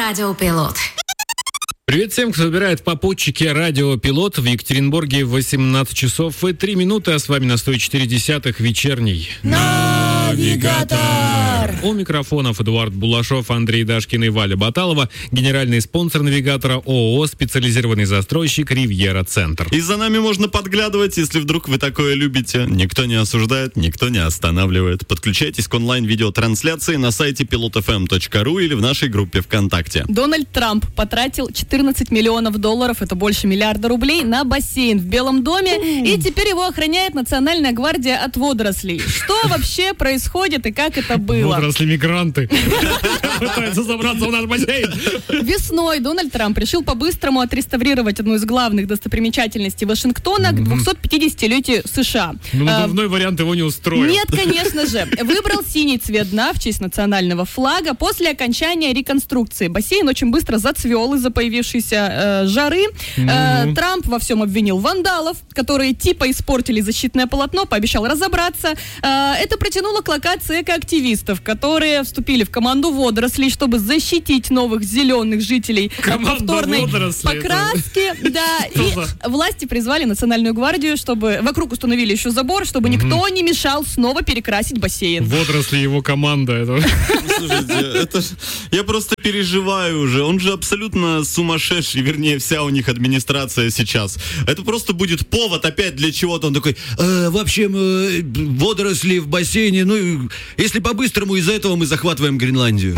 Радио Пилот. Привет всем, кто выбирает попутчики Радио Пилот. В Екатеринбурге 18 часов и 3 минуты, а с вами на 104.10 вечерний Навигатор. У микрофонов Эдуард Булашов, Андрей Дашкин и Валя Баталова. Генеральный спонсор Навигатора ООО «Специализированный застройщик Ривьера Центр». И за нами можно подглядывать, если вдруг вы такое любите. Никто не осуждает, никто не останавливает. Подключайтесь к онлайн-видеотрансляции на сайте pilotfm.ru или в нашей группе ВКонтакте. Дональд Трамп потратил $14 миллионов, это больше миллиарда рублей, на бассейн в Белом доме, и теперь его охраняет Национальная гвардия от водорослей. Что вообще происходит и как это было? Водоросли-мигранты пытаются забраться в наш бассейн. Весной Дональд Трамп решил по-быстрому отреставрировать одну из главных достопримечательностей Вашингтона к 250-летию США. Но надувной вариант его не устроил. Нет, конечно же. Выбрал синий цвет дна в честь национального флага. После окончания реконструкции бассейн очень быстро зацвел из-за появившейся жары. Трамп во всем обвинил вандалов, которые типа испортили защитное полотно, пообещал разобраться. Это притянуло к локации экоактивистов, которые вступили в команду водорослей, чтобы защитить новых зеленых жителей от повторной покраски. Да. И власти призвали Национальную гвардию, чтобы вокруг установили еще забор, чтобы никто не мешал снова перекрасить бассейн. Водоросли его команда. Слушайте, я просто переживаю уже. Он же абсолютно сумасшедший, вернее, вся у них администрация сейчас. Это просто будет повод опять для чего-то. Он такой, в общем, водоросли в бассейне, если по-быстрому, из-за этого мы захватываем Гренландию.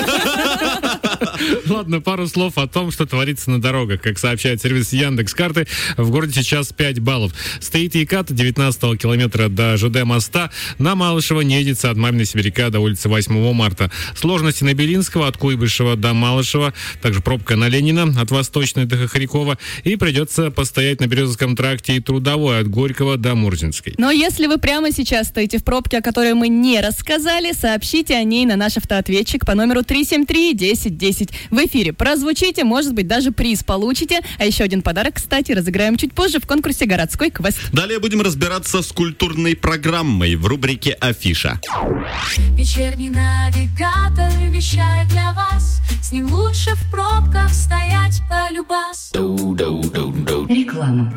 Ладно, пару слов о том, что творится на дорогах. Как сообщает сервис Яндекс.Карты, в городе сейчас 5 баллов. Стоит Екат 19-го километра до ЖД моста. На Малышево не едется от Маминой Сибиряка до улицы 8 марта. Сложности на Белинского от Куйбышева до Малышева. Также пробка на Ленина от Восточной до Хохрякова. И придется постоять на Березовском тракте и Трудовой от Горького до Мурзинской. Но если вы прямо сейчас стоите в пробке, о которой мы не рассказали, сообщите о ней на наш автоответчик по номеру 373-1010. В эфире прозвучите, может быть, даже приз получите. А еще один подарок, кстати, разыграем чуть позже в конкурсе «Городской квест». Далее будем разбираться с культурной программой в рубрике «Афиша». Вечерний навигатор вещает для вас. С ним лучше в пробках стоять полюбас. Реклама.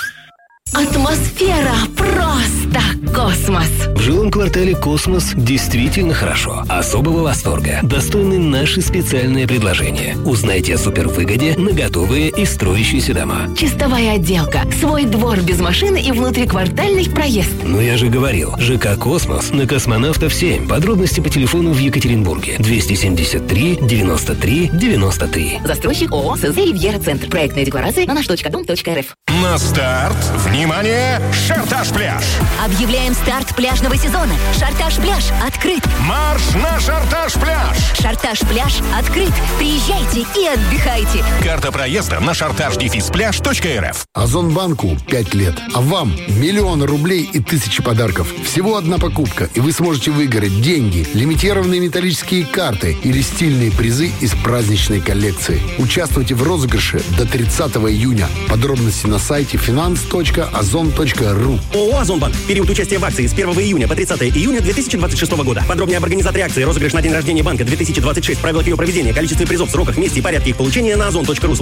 Атмосфера просто космос. В жилом квартале «Космос» действительно хорошо. Особого восторга достойны наши специальные предложения. Узнайте о супервыгоде на готовые и строящиеся дома. Чистовая отделка, свой двор без машины и внутриквартальный проезд. Я же говорил, ЖК «Космос» на Космонавтов 7. Подробности по телефону в Екатеринбурге. 273 93 93. Застройщик ООО СЗ «Ривьера Центр». Проектная декларация на наш.дом.рф. На старт! Внимание! Шартаж-пляж! Объявляем старт пляжного сезона. Шартаж-пляж открыт. Марш на Шартаж-пляж! Шартаж-пляж открыт. Приезжайте и отдыхайте. Карта проезда на шартаж-пляж.рф. Озонбанку 5 лет, а вам миллионы рублей и тысячи подарков. Всего одна покупка, и вы сможете выиграть деньги, лимитированные металлические карты или стильные призы из праздничной коллекции. Участвуйте в розыгрыше до 30 июня. Подробности на сайте finance.ozon.ru. ООО «Озонбанк». Период участия в акции с 1 июня по 30 июня 2026 года. Подробнее об организации акции, розыгрыш на день рождения банка 2026, правила ее проведения, количестве призов, сроках, месте и порядке их получения на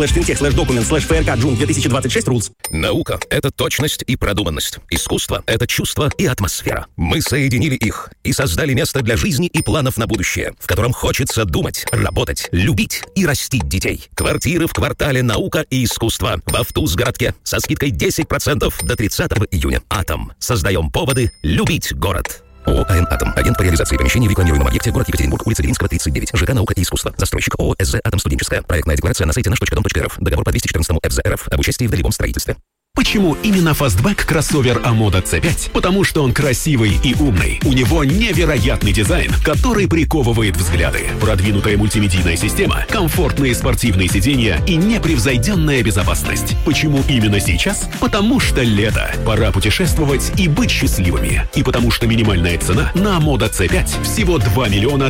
ozon.ru/fintech/document/frk/June2026 rules. Наука — это точность и продуманность. Искусство — это чувство и атмосфера. Мы соединили их и создали место для жизни и планов на будущее, в котором хочется думать, работать, любить и растить детей. Квартиры в квартале «Наука и искусство» в Автуз-городке со скидкой 10% до 30 июня. «Атом». Создаем поводы любить город. ООО «АН Атом». Агент по реализации помещений в рекламируемом объекте, город Екатеринбург, улица Ленинского, 39. ЖК «Наука и искусство». Застройщик ООО СЗ «Атом Студенческая». Проектная декларация на сайте наш.дом.рф. Договор по 214 ФЗ РФ об участии в долевом строительстве. Почему именно фастбэк кроссовер Амода C5? Потому что он красивый и умный. У него невероятный дизайн, который приковывает взгляды. Продвинутая мультимедийная система, комфортные спортивные сиденья и непревзойденная безопасность. Почему именно сейчас? Потому что лето. Пора путешествовать и быть счастливыми. И потому что минимальная цена на Амода C5 всего 2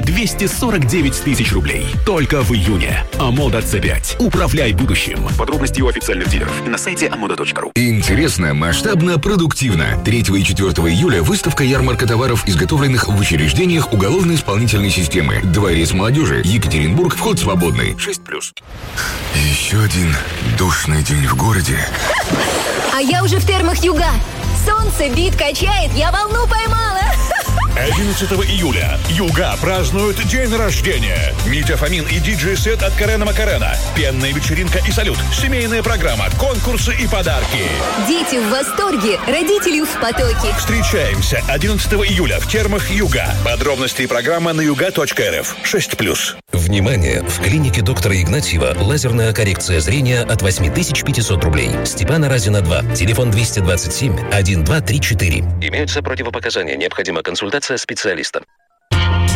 249 000 рублей. Только в июне. Амода C5. Управляй будущим. Подробности у официальных дилеров на сайте amoda.ru. Интересно, масштабно, продуктивно. 3 и 4 июля выставка ярмарка товаров, изготовленных в учреждениях уголовно-исполнительной системы. Дворец молодежи. Екатеринбург. Вход свободный. 6+. Еще один душный день в городе. А я уже в термах Юга. Солнце бит, качает, я волну поймала. 11 июля Юга празднуют день рождения. Митя Фомин и диджей-сет от Карена Макарена. Пенная вечеринка и салют. Семейная программа, конкурсы и подарки. Дети в восторге, родители в потоке. Встречаемся 11 июля в термах Юга. Подробности и программа на yuga.rf. 6+. Внимание! В клинике доктора Игнатьева лазерная коррекция зрения от 8500 рублей. Степана Разина 2. Телефон 227 1234. Имеются противопоказания. Необходима консультация специалиста.